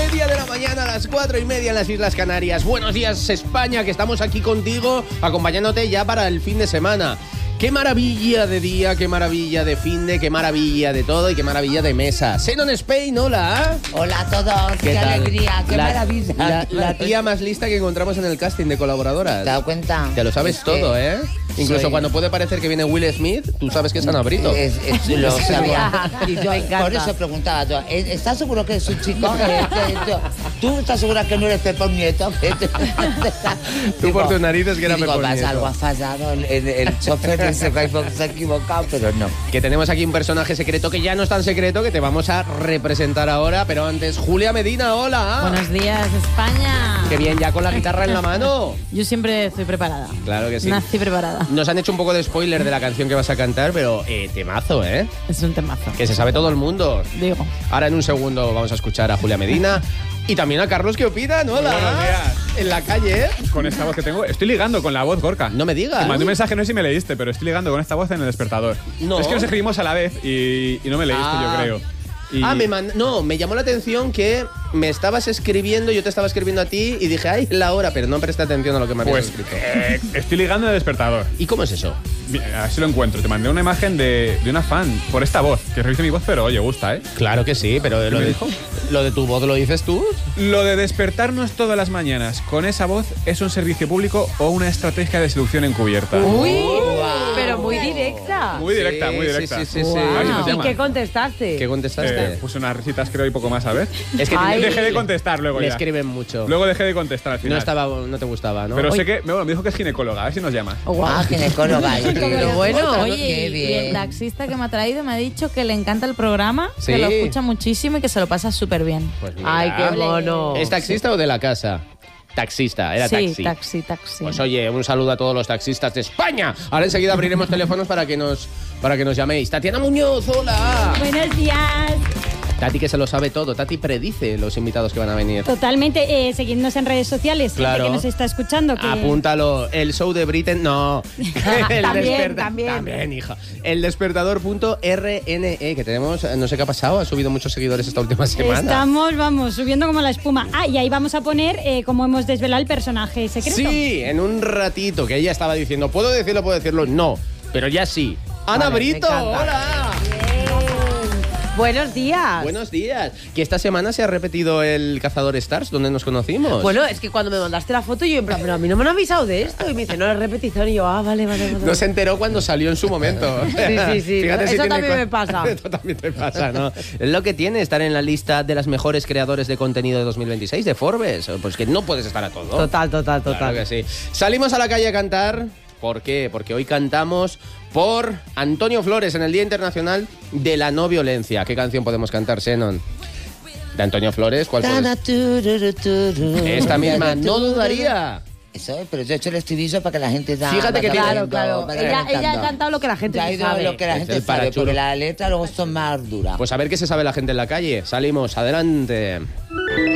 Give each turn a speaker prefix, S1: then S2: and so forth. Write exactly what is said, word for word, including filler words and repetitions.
S1: media de la mañana, a las cuatro y media en las Islas Canarias. Buenos días, España, que estamos aquí contigo, acompañándote ya para el fin de semana. Qué maravilla de día, qué maravilla de finde, qué maravilla de todo y qué maravilla de mesa. Xenon Spain, hola.
S2: Hola a todos, qué, qué alegría, qué la, maravilla.
S1: La, la tía más lista que encontramos en el casting de colaboradoras.
S2: ¿Te has dado cuenta?
S1: Te lo sabes es todo, ¿eh? Incluso soy... cuando puede parecer que viene Will Smith, tú sabes que es Ana Brito.
S2: Es, es, lo sabía. Y yo, por eso preguntaba yo, ¿estás seguro que es un chico? ¿Tú estás segura que no eres Pepón Nieto?
S1: Tú por tus narices que era Pepón Nieto.
S2: Algo ha fallado, el, el, el chofer se ha equivocado, pero no.
S1: Que tenemos aquí un personaje secreto que ya no es tan secreto, que te vamos a representar ahora, pero antes, Julia Medina, hola.
S3: Buenos días, España.
S1: Qué bien, ya con la guitarra en la mano.
S3: Yo siempre estoy preparada.
S1: Claro que sí.
S3: Nací preparada.
S1: Nos han hecho un poco de spoiler de la canción que vas a cantar, pero eh, temazo, ¿eh?
S3: Es un temazo.
S1: Que se sabe todo el mundo.
S3: Digo.
S1: Ahora en un segundo vamos a escuchar a Julia Medina y también a Carlos. ¿Qué opinan? Hola.
S4: Buenos días.
S1: En la calle, ¿eh?
S4: Con esta voz que tengo. Estoy ligando con la voz, Gorka.
S1: No me digas.
S4: Te mandé un mensaje, no sé si me leíste, pero estoy ligando con esta voz en el despertador.
S1: No.
S4: Es que nos escribimos a la vez y, y no me leíste,
S1: ah.
S4: yo creo. Y...
S1: Ah, me mand... no, me llamó la atención que me estabas escribiendo, yo te estaba escribiendo a ti y dije, ay, la hora, pero no presté atención a lo que me habías
S4: pues,
S1: escrito.
S4: Eh, estoy ligando en el despertador.
S1: ¿Y cómo es eso?
S4: A ver si lo encuentro. Te mandé una imagen de, de una fan por esta voz, que revise mi voz, pero oye, gusta, ¿eh?
S1: Claro que sí, pero lo de, lo de tu voz lo dices tú.
S4: Lo de despertarnos todas las mañanas con esa voz es un servicio público o una estrategia de seducción encubierta.
S5: Uy,
S2: wow.
S5: Pero muy directa.
S4: Muy directa,
S1: sí,
S4: muy directa.
S1: Sí, sí, sí,
S5: wow.
S1: sí.
S4: A ver si nos
S5: ¿Y
S4: llama.
S5: qué contestaste?
S1: ¿Qué contestaste?
S4: Eh, puse unas risitas, creo, y poco más, ¿sabes?
S1: Es que
S5: Ay.
S4: Dejé de contestar luego
S1: le
S4: ya.
S1: escriben mucho.
S4: Luego dejé de contestar al final.
S1: No estaba, no te gustaba, ¿no?
S4: Pero
S1: Oye,
S4: sé que, bueno, me dijo que es ginecóloga, a ver si nos llama.
S5: Oh, wow.
S2: Ah, ginecóloga.
S5: Pero bueno,
S2: Qué
S3: Oye,
S2: bien.
S3: y el taxista que me ha traído me ha dicho que le encanta el programa,
S1: ¿Sí?
S3: que lo escucha muchísimo y que se lo pasa súper bien.
S1: pues mira.
S5: Ay, qué mono.
S1: ¿Es taxista o de la casa? Taxista, era
S3: sí,
S1: taxi.
S3: taxi, taxi.
S1: Pues oye, un saludo a todos los taxistas de España. Ahora enseguida abriremos teléfonos para que nos, para que nos llaméis. Tatiana Muñoz, hola.
S6: Buenos días.
S1: Tati que se lo sabe todo. Tati predice los invitados que van a venir.
S6: Totalmente. Eh, seguidnos en redes sociales.
S1: Claro.
S6: Gente que nos está escuchando. Que...
S1: Apúntalo. El show de Britain, no. El
S5: También,
S1: desperta-
S5: también.
S1: También, hija. El despertador punto R N E, que tenemos, no sé qué ha pasado, ha subido muchos seguidores esta última semana.
S6: Estamos, vamos, subiendo como la espuma. Ah, y ahí vamos a poner eh, cómo hemos desvelado el personaje secreto.
S1: Sí, en un ratito, que ella estaba diciendo, ¿puedo decirlo, puedo decirlo? No, pero ya sí. Ana
S2: Vale,
S1: Brito,
S2: me encanta.
S1: hola.
S5: Buenos días.
S1: Buenos días. Que esta semana se ha repetido el Cazador Stars, donde nos conocimos.
S5: Bueno, es que cuando me mandaste la foto yo en plan, pero a mí no me han avisado de esto. Y me dice, no, es repetición. Y yo, ah, vale, vale, vale.
S1: No se enteró cuando salió en su momento.
S5: Sí, sí, sí.
S1: Fíjate
S5: Eso
S1: si tiene
S5: también
S1: co-
S5: me pasa.
S1: Eso también te pasa, ¿no? Es lo que tiene estar en la lista de las mejores creadores de contenido de dos mil veintiséis de Forbes. Pues que no puedes estar a todo.
S5: Total, total, total.
S1: Claro que sí. Salimos a la calle a cantar. ¿Por qué? Porque hoy cantamos por Antonio Flores en el Día Internacional de la No Violencia. ¿Qué canción podemos cantar, Xenon? De Antonio Flores, ¿cuál puedes? Esta misma, no dudaría.
S2: Eso, pero yo he hecho el estribillo para que la gente da.
S1: Fíjate que
S5: Claro,
S1: tiene-
S5: claro. Ella, ella ha cantado lo que la gente
S2: Ya ha
S5: sí
S2: ido
S5: sabe.
S2: lo que la
S1: Es
S2: gente
S1: el
S2: sabe,
S1: parachulo.
S2: porque la letra luego son más duras.
S1: Pues a ver qué se sabe la gente en la calle. Salimos, adelante.